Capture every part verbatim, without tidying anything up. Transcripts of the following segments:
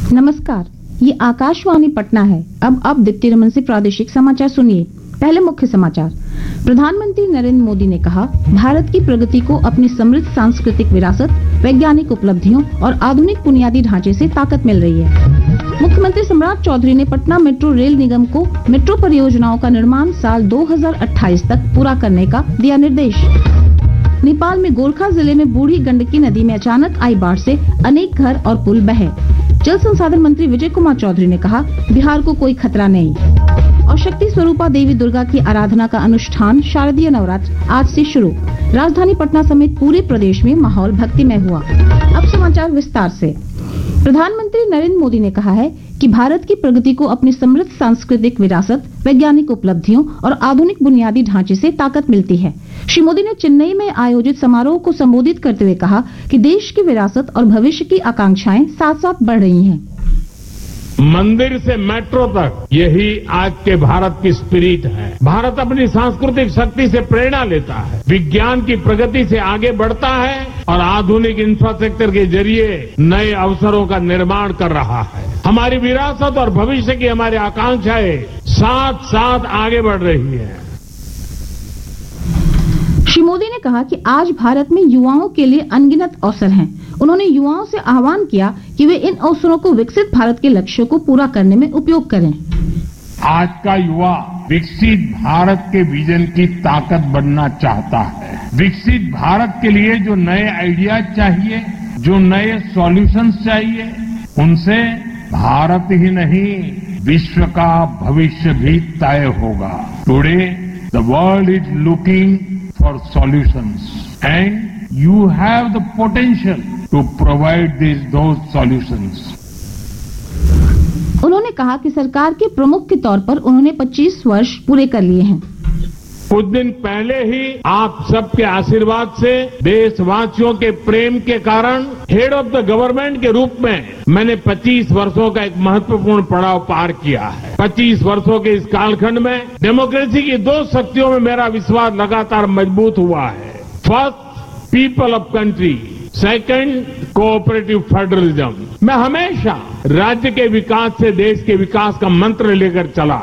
नमस्कार, ये आकाशवाणी पटना है। अब अब दीप्ति रमन से प्रादेशिक समाचार सुनिए। पहले मुख्य समाचार। प्रधानमंत्री नरेंद्र मोदी ने कहा, भारत की प्रगति को अपनी समृद्ध सांस्कृतिक विरासत, वैज्ञानिक उपलब्धियों और आधुनिक बुनियादी ढांचे से ताकत मिल रही है। मुख्यमंत्री सम्राट चौधरी ने पटना मेट्रो रेल निगम को मेट्रो परियोजनाओं का निर्माण साल दो हज़ार अट्ठाईस तक पूरा करने का दिया निर्देश। नेपाल में गोरखा जिले में बूढ़ी गंडकी नदी में अचानक आई बाढ़ से अनेक घर और पुल बहे। जल संसाधन मंत्री विजय कुमार चौधरी ने कहा, बिहार को कोई खतरा नहीं। और शक्ति स्वरूपा देवी दुर्गा की आराधना का अनुष्ठान शारदीय नवरात्र आज से शुरू। राजधानी पटना समेत पूरे प्रदेश में माहौल भक्तिमय हुआ। अब समाचार विस्तार से। प्रधानमंत्री नरेंद्र मोदी ने कहा है कि भारत की प्रगति को अपनी समृद्ध सांस्कृतिक विरासत, वैज्ञानिक उपलब्धियों और आधुनिक बुनियादी ढांचे से ताकत मिलती है। श्री मोदी ने चेन्नई में आयोजित समारोह को संबोधित करते हुए कहा कि देश की विरासत और भविष्य की आकांक्षाएं साथ साथ बढ़ रही हैं। मंदिर से मेट्रो तक यही आज के भारत की स्पिरिट है। भारत अपनी सांस्कृतिक शक्ति से प्रेरणा लेता है, विज्ञान की प्रगति से आगे बढ़ता है और आधुनिक इंफ्रास्ट्रक्चर के जरिए नए अवसरों का निर्माण कर रहा है। हमारी विरासत और भविष्य की हमारी आकांक्षाएं साथ साथ आगे बढ़ रही है। श्री मोदी ने कहा कि आज भारत में युवाओं के लिए अनगिनत अवसर हैं। उन्होंने युवाओं से आह्वान किया कि वे इन अवसरों को विकसित भारत के लक्ष्यों को पूरा करने में उपयोग करें। आज का युवा विकसित भारत के विजन की ताकत बनना चाहता है। विकसित भारत के लिए जो नए आइडियाज चाहिए, जो नए सॉल्यूशंस चाहिए, उनसे भारत ही नहीं विश्व का भविष्य भी तय होगा। Today the world is looking for solutions and you have the potential to provide this those solutions. उन्होंने कहा कि सरकार के प्रमुख के तौर पर उन्होंने पच्चीस वर्ष पूरे कर लिए हैं। कुछ दिन पहले ही आप सबके आशीर्वाद से, देशवासियों के प्रेम के कारण हेड ऑफ द गवर्नमेंट के रूप में मैंने पच्चीस वर्षों का एक महत्वपूर्ण पड़ाव पार किया है। पच्चीस वर्षों के इस कालखंड में डेमोक्रेसी की दो शक्तियों में मेरा विश्वास लगातार मजबूत हुआ है। First, people of country, second, cooperative federalism. मैं हमेशा राज्य के विकास से देश के विकास का मंत्र लेकर चला।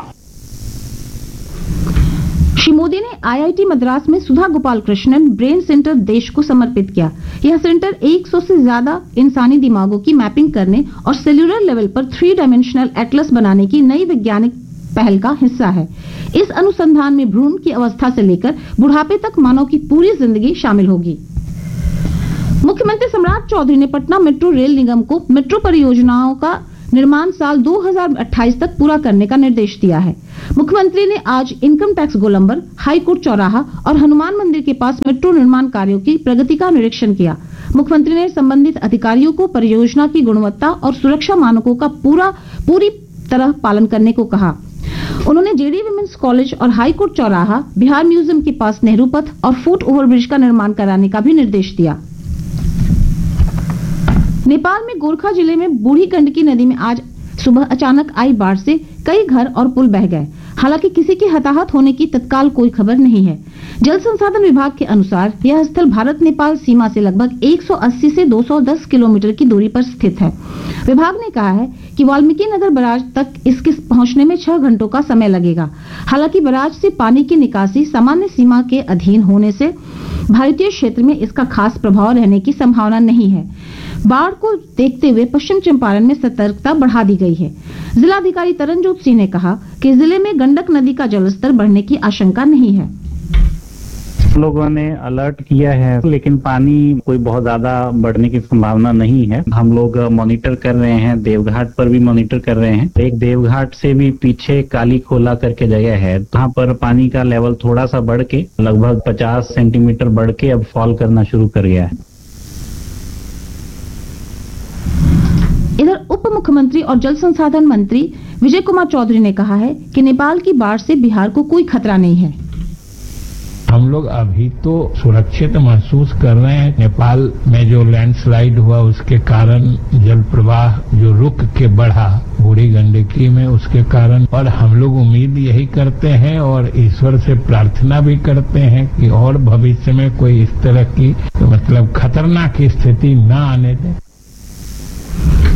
श्री मोदी ने आई आई टी मद्रास में सुधा गोपाल कृष्णन ब्रेन सेंटर देश को समर्पित किया। यह सेंटर सौ से ज्यादा इंसानी दिमागों की मैपिंग करने और सेल्यूलर लेवल पर थ्री डायमेंशनल एटलस बनाने की नई वैज्ञानिक पहल का हिस्सा है। इस अनुसंधान में भ्रूण की अवस्था से लेकर बुढ़ापे तक मानव की पूरी जिंदगी शामिल होगी। मुख्यमंत्री सम्राट चौधरी ने पटना मेट्रो रेल निगम को मेट्रो परियोजनाओं का निर्माण साल दो हज़ार अट्ठाईस तक पूरा करने का निर्देश दिया है। मुख्यमंत्री ने आज इनकम टैक्स गोलंबर, हाईकोर्ट चौराहा और हनुमान मंदिर के पास मेट्रो निर्माण कार्यों की प्रगति का निरीक्षण किया। मुख्यमंत्री ने संबंधित अधिकारियों को परियोजना की गुणवत्ता और सुरक्षा मानकों का पूरा पूरी तरह पालन करने को कहा। उन्होंने जेडी विमेंस कॉलेज और हाईकोर्ट चौराहा, बिहार म्यूजियम के पास नेहरू पथ और फुट ओवरब्रिज का निर्माण कराने का भी निर्देश दिया। नेपाल में गोरखा जिले में बूढ़ी गंडकी नदी में आज सुबह अचानक आई बाढ़ से कई घर और पुल बह गए। हालांकि किसी के हताहत होने की तत्काल कोई खबर नहीं है। जल संसाधन विभाग के अनुसार यह स्थल भारत नेपाल सीमा से लगभग एक सौ अस्सी से दो सौ दस किलोमीटर की दूरी पर स्थित है। विभाग ने कहा है कि वाल्मीकि नगर बराज तक इसके पहुंचने में छह घंटों का समय लगेगा। हालांकि बराज से पानी की निकासी सामान्य सीमा के अधीन होने से भारतीय क्षेत्र में इसका खास प्रभाव रहने की संभावना नहीं है। बाढ़ को देखते हुए पश्चिम चंपारण में सतर्कता बढ़ा दी गई है। जिलाधिकारी तरनजोत सिंह ने कहा कि जिले में गंडक नदी का जलस्तर बढ़ने की आशंका नहीं है। लोगों ने अलर्ट किया है, लेकिन पानी कोई बहुत ज्यादा बढ़ने की संभावना नहीं है। हम लोग मॉनिटर कर रहे हैं, देवघाट पर भी मॉनिटर कर रहे हैं। एक देवघाट से भी पीछे काली खोला करके जगह है, वहाँ पर पानी का लेवल थोड़ा सा बढ़ के लगभग पचास सेंटीमीटर बढ़ के अब फॉल करना शुरू कर गया है। इधर उप मुख्यमंत्री और जल संसाधन मंत्री विजय कुमार चौधरी ने कहा है कि नेपाल की बाढ़ से बिहार को कोई खतरा नहीं है। हम लोग अभी तो सुरक्षित महसूस कर रहे हैं। नेपाल में जो लैंडस्लाइड हुआ उसके कारण जल प्रवाह जो रुक के बढ़ा बूढ़ी गंडकी में, उसके कारण, और हम लोग उम्मीद यही करते हैं और ईश्वर से प्रार्थना भी करते हैं कि और भविष्य में कोई इस तरह की तो मतलब खतरनाक स्थिति न आने दें।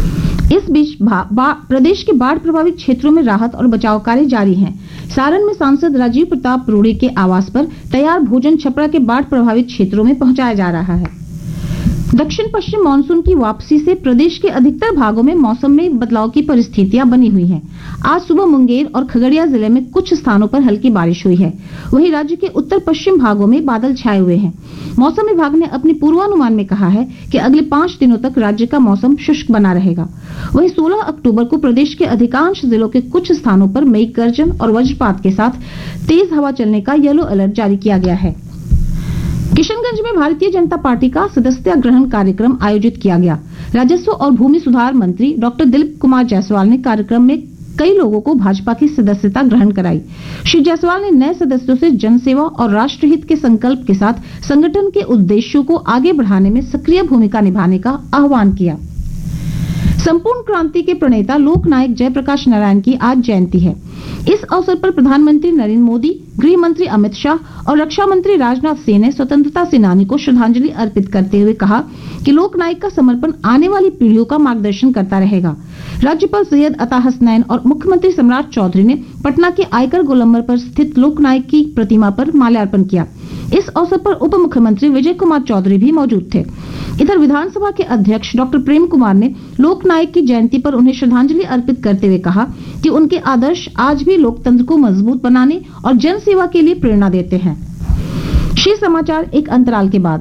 इस बीच प्रदेश के बाढ़ प्रभावित क्षेत्रों में राहत और बचाव कार्य जारी हैं। सारण में सांसद राजीव प्रताप रूडी के आवास पर तैयार भोजन छपरा के बाढ़ प्रभावित क्षेत्रों में पहुंचाया जा रहा है। दक्षिण पश्चिम मानसून की वापसी से प्रदेश के अधिकतर भागों में मौसम में बदलाव की परिस्थितियां बनी हुई हैं। आज सुबह मुंगेर और खगड़िया जिले में कुछ स्थानों पर हल्की बारिश हुई है। वहीं राज्य के उत्तर पश्चिम भागों में बादल छाए हुए हैं। मौसम विभाग ने अपने पूर्वानुमान में कहा है कि अगले पाँच दिनों तक राज्य का मौसम शुष्क बना रहेगा। वहीं सोलह अक्टूबर को प्रदेश के अधिकांश जिलों के कुछ स्थानों पर मेघ गर्जन और वज्रपात के साथ तेज हवा चलने का येलो अलर्ट जारी किया गया है। किशनगंज में भारतीय जनता पार्टी का सदस्यता ग्रहण कार्यक्रम आयोजित किया गया। राजस्व और भूमि सुधार मंत्री डॉक्टर दिलीप कुमार जायसवाल ने कार्यक्रम में कई लोगों को भाजपा की सदस्यता ग्रहण कराई। श्री जायसवाल ने नए सदस्यों से जनसेवा और राष्ट्रहित के संकल्प के साथ संगठन के उद्देश्यों को आगे बढ़ाने में सक्रिय भूमिका निभाने का आह्वान किया। संपूर्ण क्रांति के प्रणेता लोकनायक जयप्रकाश नारायण की आज जयंती है। इस अवसर पर प्रधानमंत्री नरेंद्र मोदी, गृह मंत्री अमित शाह और रक्षा मंत्री राजनाथ सिंह ने स्वतंत्रता सेनानी को श्रद्धांजलि अर्पित करते हुए कहा कि लोकनायक का समर्पण आने वाली पीढ़ियों का मार्गदर्शन करता रहेगा। राज्यपाल सैयद अता हसनैन और मुख्यमंत्री सम्राट चौधरी ने पटना के आयकर गोलंबर पर स्थित लोकनायक की प्रतिमा पर माल्यार्पण किया। इस अवसर पर उप मुख्यमंत्री विजय कुमार चौधरी भी मौजूद थे। इधर विधानसभा के अध्यक्ष डॉक्टर प्रेम कुमार ने लोकनायक की जयंती पर उन्हें श्रद्धांजलि अर्पित करते हुए कहा कि उनके आदर्श आज भी लोकतंत्र को मजबूत बनाने और जन सेवा के लिए प्रेरणा देते हैं। शेष समाचार एक अंतराल के बाद।